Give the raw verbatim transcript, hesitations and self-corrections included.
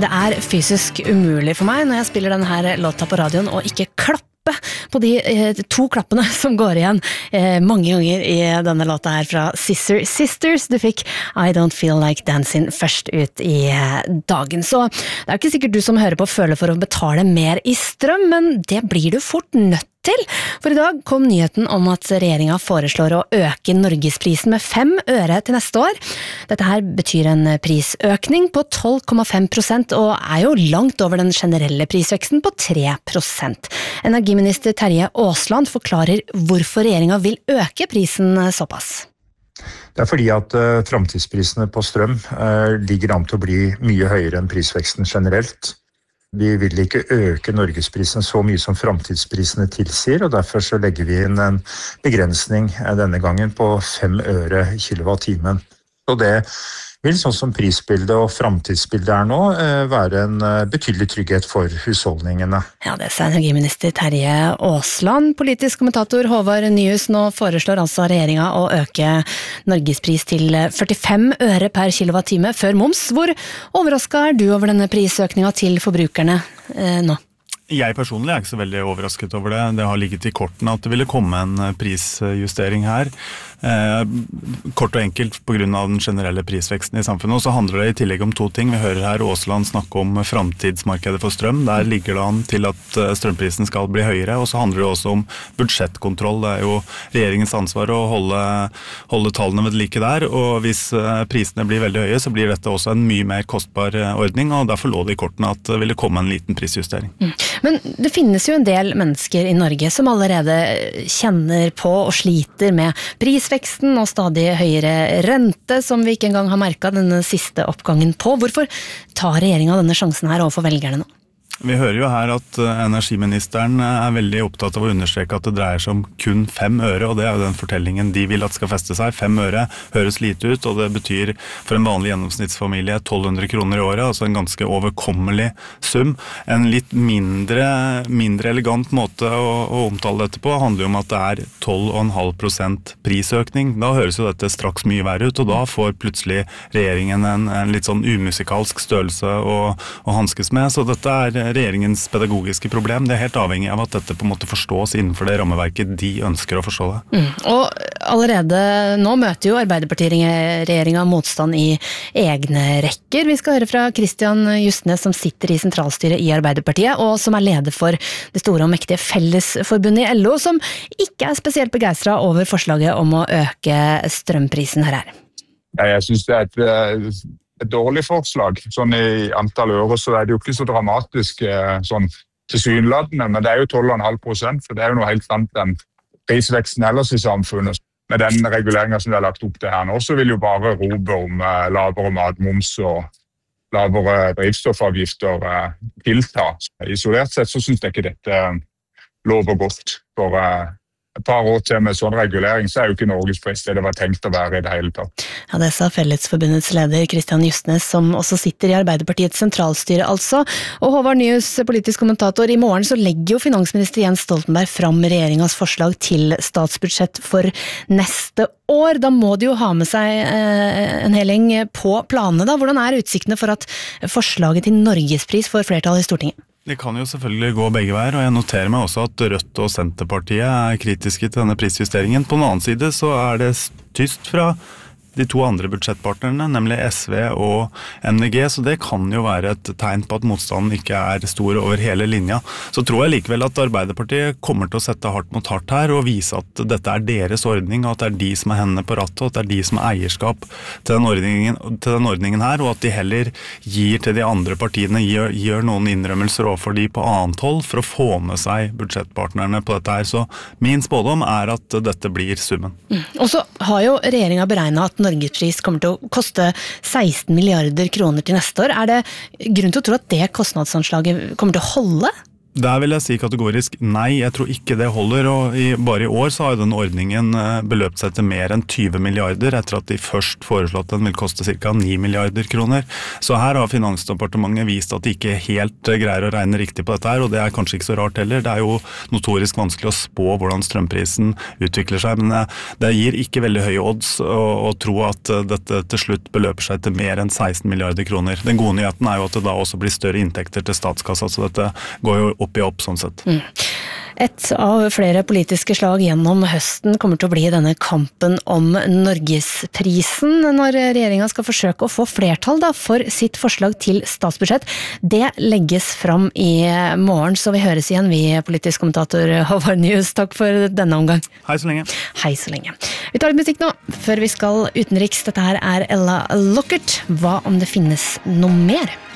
Det er fysisk umulig for meg når jeg spiller denne her låta på radioen og ikke klappe på de eh, to klappene som går igjen eh, mange ganger i denne låta her fra Scissor Sisters. Du fikk I Don't Feel Like Dancing først ut i eh, dagen. Så det er ikke sikkert du som hører på føler for å betale mer i strøm, men det blir du fort nødt til. For i dag kom nyheten om at regjeringen foreslår å øke norgesprisen med fem øre til neste år. Dette her betyr en prisøkning på tolv komma fem prosent og er jo langt over den generelle prisveksten på tre prosent. Energiminister Terje Aasland forklarer hvorfor regjeringen vil øke prisen såpass. Det er fordi at uh, fremtidsprisene på strøm uh, ligger an til å bli mye høyere enn prisveksten generelt. Vi vil ikke øke norgesprisen så mye som fremtidsprisene tilsier, og derfor så legger vi inn en begrensning denne gangen på fem øre kilowatt-timen. Og det vil, sånn som prisbildet og fremtidsbildet er nå, være en betydelig trygghet for husholdningene. Ja, det sa energiminister Terje Aasland. Politisk kommentator Håvard Nyhus, nå foreslår altså regjeringen å øke norgespris til førtifem øre per kilowatt-time før moms. Hvor overrasket er du over denne prisøkningen til forbrukerne eh, nå? Jeg personlig er ikke så veldig overrasket over det. Det har ligget i kortene at det ville komme en prisjustering her. Eh, kort og enkelt på grunn av den generelle prisveksten i samfunnet. Og så handler det i tillegg om to ting. Vi hører her Aasland snakke om fremtidsmarkedet for strøm. Der ligger det an til at strømprisen skal bli høyere. Og så handler det også om budsjettkontroll. Det er jo regjeringens ansvar å holde, holde tallene ved like der. Og hvis prisene blir veldig høye, så blir dette også en mye mer kostbar ordning. Og derfor lå det i kortene at det ville komme en liten prisjustering. Mm. Men det finnes jo en del mennesker i Norge som allerede kjenner på og sliter med prisveksten og stadig høyere rente, som vi ikke engang har merket denne siste oppgangen på. Hvorfor tar regjeringen denne sjansen her overfor velgerne nå? Vi hører jo her at energiministeren er veldig opptatt av å understreke at det dreier seg om kun fem øre, og det er jo den fortellingen de vil at skal feste seg. Fem øre høres lite ut, og det betyr for en vanlig gjennomsnittsfamilie tolv hundre kroner i året, altså en ganske overkommelig sum. En litt mindre, mindre elegant måte å, å omtale dette på handler jo om at det er tolv komma fem prosent prisøkning. Da høres jo dette straks mye verre ut, og da får plutselig regjeringen en, en litt sånn umusikalsk størrelse å, å hanskes med, så dette er regjeringens pedagogiske problem. Det er helt avhengig av at dette på en måte forstås innenfor det rammeverket de ønsker å forstå det. Mm. Og allerede nå møter jo Arbeiderparti-regjeringen motstand i egne rekker. Vi skal høre fra Christian Justnes, som sitter i sentralstyret i Arbeiderpartiet, og som er leder for det store og mektige Fellesforbundet i L O, som ikke er spesielt begeistret over forslaget om å øke strømprisen her her. Ja, jeg synes det er et et dårlig forslag. Sånn i antall øre så er det jo ikke så dramatisk sånn tilsynelatende, men det er jo tolv komma fem prosent, for det er jo noe helt annet enn prisveksten ellers i samfunnet. Med den reguleringen som vi har lagt opp til her nå, så vil jo bare rope om uh, lavere matmoms og lavere drivstoffavgifter uh, tilta. Isolert sett så synes jeg ikke dette uh, lover godt for uh, et par år til med sånn regulering, så er jo ikke Norges pris det det var tenkt å være i det hele tatt. Ja, det sa Fellesforbundets leder Christian Justnes, som også sitter i Arbeiderpartiets sentralstyre altså. Og Håvard Nyhus, politisk kommentator, i morgen så legger jo finansminister Jens Stoltenberg fram regjeringens forslag til statsbudsjett for neste år. Da må de jo ha med seg eh, en hel gjeng på planene da. Hvordan er utsiktene for at forslaget til Norgespris får flertall i Stortinget? Det kan jo selvfølgelig gå begge veier, og jeg noterer meg også at Rødt og Senterpartiet er kritiske til denne prisjusteringen. På den annen side så er det tyst fra de to andre budsjettpartnerne, nemlig S V og M D G, så det kan jo være et tegn på at motstanden ikke er stor over hele linja. Så tror jeg likevel at Arbeiderpartiet kommer til å sette hardt mot hardt her, og vise at dette er deres ordning, og at det er de som er hendene på rattet, og at det er de som er eierskap til den ordningen, til den ordningen her, og at de heller gir til de andre partiene, gir, gir noen innrømmelser overfor de på annet hold, for å få med seg budsjettpartnerne på dette her. Så min spådom er at dette blir summen. Mm. Og så har jo regjeringen beregnet at Norgespris kommer til å koste seksten milliarder kroner til neste år. Er det grunn til å tro at det kostnadsanslaget kommer til å holde? Der vil jeg si kategorisk nei, jeg tror ikke det holder, og i, bare i år så har den ordningen beløpt seg til mer enn tyve milliarder, etter at de først foreslått den vil koste ca. ni milliarder kroner. Så her har Finansdepartementet vist at de ikke helt greier å regne riktig på dette her, og det er kanskje ikke så rart heller. Det er jo notorisk vanskelig å spå hvordan strømprisen utvikler seg, men det gir ikke veldig høye odds å, å tro at dette til slutt beløper seg til mer enn seksten milliarder kroner. Den gode nyheten er jo at det da også blir større inntekter til statskassa, så dette går jo opp i opp sånn sett. Mm. Et av flere politiske slag gjennom høsten kommer til å bli denne kampen om Norgesprisen, når regjeringen skal forsøke å få flertall da, for sitt forslag til statsbudsjett. Det legges fram i morgen, så vi høres igjen, vi politisk kommentator Håvard Nyhus. Takk for denne omgang. Hei så lenge. Hei så lenge. Vi tar litt musikk nå, før vi skal utenriks. Dette her er Ella Lockert. Hva om det finnes noe mer?